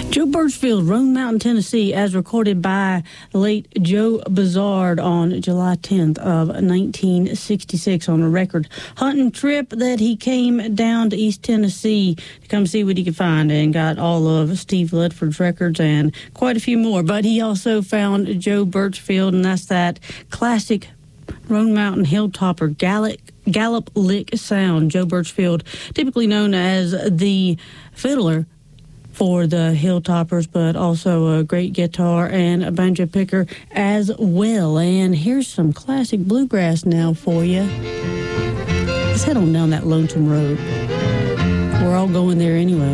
Joe Birchfield, Roan Mountain, Tennessee, as recorded by the late Joe Bizard on July 10th of 1966 on a record hunting trip that he came down to East Tennessee to come see what he could find, and got all of Steve Ledford's records and quite a few more. But he also found Joe Birchfield, and that's that classic Roan Mountain Hilltopper Gallop Lick sound. Joe Birchfield, typically known as the fiddler for the Hilltoppers, but also a great guitar and a banjo picker as well. And here's some classic bluegrass now for you. Let's head on down that lonesome road. We're all going there anyway.